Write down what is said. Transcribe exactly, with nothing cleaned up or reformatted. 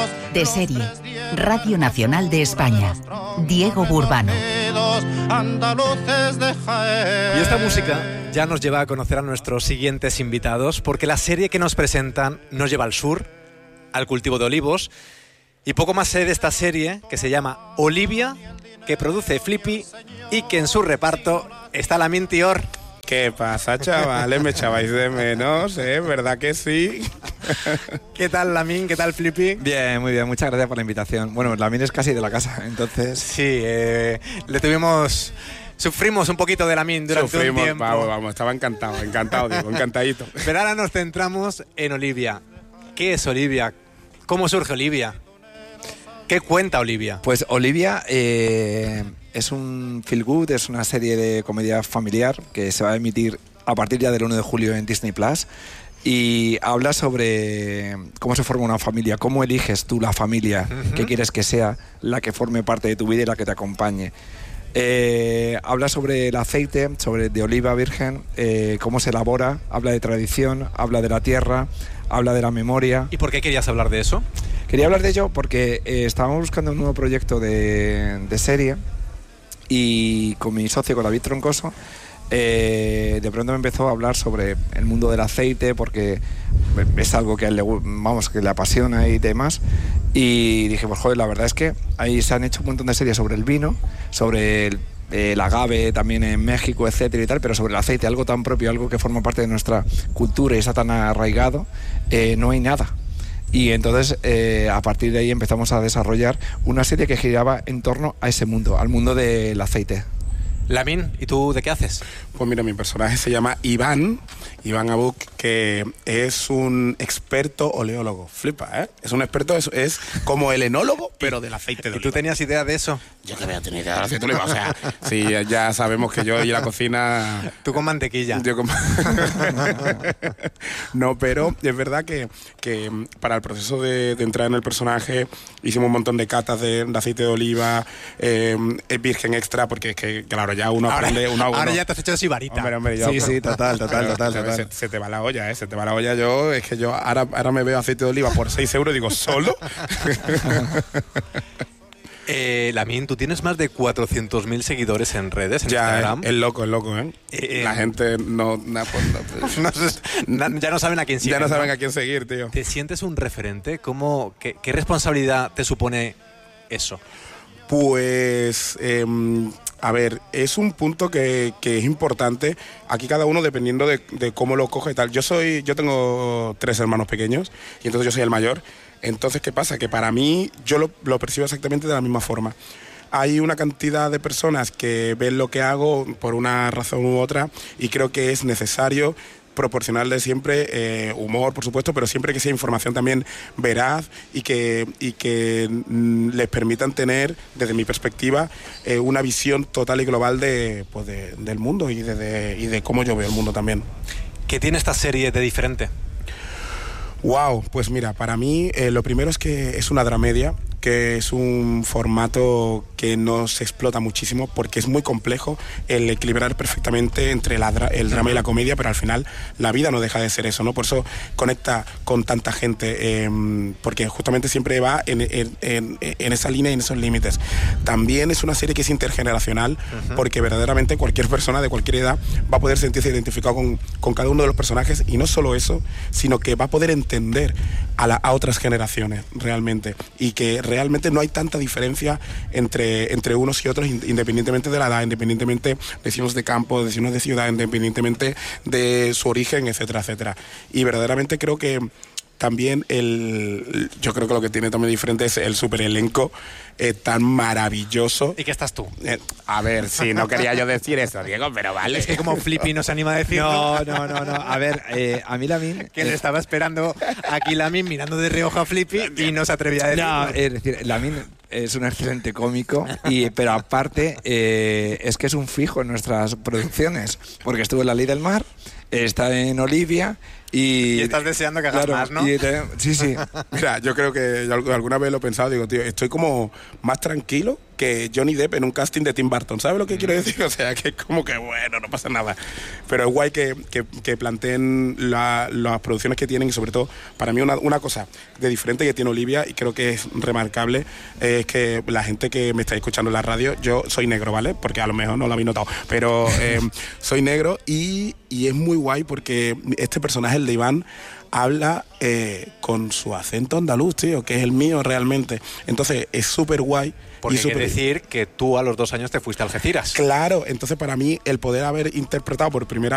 De serie, Radio Nacional de España, Diego Burbano. Y esta música ya nos lleva a conocer a nuestros siguientes invitados, porque la serie que nos presentan nos lleva al sur, al cultivo de olivos, y poco más sé de esta serie que se llama Olivia, que produce Flippy y que en su reparto está Lamin Tior. ¿Qué pasa, chavales? ¿Me echabais de menos, eh? ¿Verdad que sí? ¿Qué tal, Lamin? ¿Qué tal, Flippy? Bien, muy bien. Muchas gracias por la invitación. Bueno, Lamin es casi de la casa, entonces... Sí, eh, le tuvimos... Sufrimos un poquito de Lamin durante Sufrimos, un tiempo. Vamos, vamos. Estaba encantado, encantado, digo, encantadito. Pero ahora nos centramos en Olivia. ¿Qué es Olivia? ¿Cómo surge Olivia? ¿Qué cuenta Olivia? Pues Olivia eh, es un feel good, es una serie de comedia familiar que se va a emitir a partir ya del uno de julio en Disney Plus, y habla sobre cómo se forma una familia, cómo eliges tú la familia uh-huh. que quieres que sea la que forme parte de tu vida y la que te acompañe. Eh, habla sobre el aceite, sobre de oliva virgen, eh, cómo se elabora, habla de tradición, habla de la tierra, habla de la memoria. ¿Y por qué querías hablar de eso? Quería hablar de ello porque eh, estábamos buscando un nuevo proyecto de, de serie, y con mi socio, con David Troncoso, eh, de pronto me empezó a hablar sobre el mundo del aceite, porque es algo que a él le, vamos, que le apasiona y demás. Y dije, pues joder, la verdad es que ahí se han hecho un montón de series sobre el vino, sobre el, el agave también en México, etcétera y tal, pero sobre el aceite, algo tan propio, algo que forma parte de nuestra cultura y está tan arraigado, eh, no hay nada. Y entonces eh, a partir de ahí empezamos a desarrollar una serie que giraba en torno a ese mundo, al mundo del aceite. Lamin, ¿y tú de qué haces? Pues mira, mi personaje se llama Iván, Iván Abuk, que es un experto oleólogo. Flipa, ¿eh? Es un experto, es, es como el enólogo, pero del aceite de oliva. ¿Y tú tenías idea de eso? Yo que había tenido idea del aceite de oliva, o sea, sí, ya sabemos que yo y la cocina... Tú con mantequilla. Yo con... No, pero es verdad que, que para el proceso de, de entrar en el personaje hicimos un montón de catas de, de aceite de oliva, eh, virgen extra, porque es que, claro, ya uno ahora, aprende... Uno, ahora uno, ya te has hecho sibarita. Hombre, hombre, yo, sí, sí, total, total, total, total. Se, se te va la olla, ¿eh? Se te va la olla. Yo, es que yo ahora, ahora me veo aceite de oliva por seis euros y digo, ¿solo? eh, Lamin, tú tienes más de cuatrocientos mil seguidores en redes, en ya, Instagram. Es, es loco, es loco, ¿eh? eh la gente no... no, pues, no, pues, no sé, na, ya no saben a quién seguir. Ya no saben ¿no? a quién seguir, tío. ¿Te sientes un referente? ¿Cómo, qué, qué responsabilidad te supone eso? Pues... Eh, A ver, es un punto que, que es importante. Aquí cada uno dependiendo de, de cómo lo coge y tal. Yo soy, yo tengo tres hermanos pequeños y entonces yo soy el mayor. Entonces, ¿qué pasa? Que para mí yo lo, lo percibo exactamente de la misma forma. Hay una cantidad de personas que ven lo que hago por una razón u otra y creo que es necesario proporcionarle siempre eh, humor, por supuesto, pero siempre que sea información también veraz y que, y que mm, les permitan tener, desde mi perspectiva, eh, una visión total y global de, pues de, del mundo y de, de, y de cómo yo veo el mundo también. ¿Qué tiene esta serie de diferente? Wow, pues mira, para mí eh, lo primero es que es una dramedia, que es un formato que nos explota muchísimo porque es muy complejo el equilibrar perfectamente entre la, el drama y la comedia, pero al final la vida no deja de ser eso, ¿no? Por eso conecta con tanta gente, eh, porque justamente siempre va en, en, en, en esa línea y en esos límites. También es una serie que es intergeneracional, uh-huh. porque verdaderamente cualquier persona de cualquier edad va a poder sentirse identificado con, con cada uno de los personajes, y no solo eso, sino que va a poder entender a, la, a otras generaciones realmente, y que realmente no hay tanta diferencia entre, entre unos y otros, independientemente de la edad, independientemente de vecinos de campo, de vecinos de ciudad, independientemente de su origen, etcétera, etcétera. Y verdaderamente creo que también el, yo creo que lo que tiene también diferente es el super elenco eh, tan maravilloso. ¿Y qué estás tú? Eh, a ver, sí, no quería yo decir eso, Diego, pero vale. Es que como Flippy no se anima a decir. No, no, no, no. A ver, eh, a mí Lamin... Que le estaba esperando aquí Lamin mirando de reojo a Flippy y no se atrevía a decir. No, es decir, Lamin es un excelente cómico, y, pero aparte eh, es que es un fijo en nuestras producciones, porque estuvo en La Ley del Mar, está en Olivia. Y, y estás deseando que hagas claro, más, ¿no? Y te, sí, sí. Mira, yo creo que yo alguna vez lo he pensado, digo, tío, estoy como más tranquilo que Johnny Depp en un casting de Tim Burton. ¿Sabes lo que mm. quiero decir? O sea, que es como que, bueno, no pasa nada. Pero es guay que, que, que planteen la, las producciones que tienen y sobre todo, para mí una, una cosa de diferente que tiene Olivia y creo que es remarcable, es que la gente que me está escuchando en la radio, yo soy negro, ¿vale? Porque a lo mejor no lo habéis notado, pero eh, soy negro y, y es muy guay porque este personaje, el de Iván, habla eh, con su acento andaluz, tío, que es el mío realmente. Entonces es súper guay. Porque y super... quiere decir que tú a los dos años te fuiste a Algeciras. Claro, entonces para mí el poder haber interpretado por primera vez